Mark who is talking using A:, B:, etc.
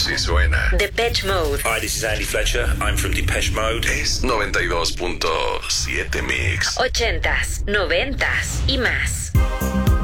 A: así suena.
B: Depeche Mode.
C: Hi, this is Andy Fletcher. I'm from Depeche Mode.
A: Es 92.7 Mix.
B: 80s, 90s y más.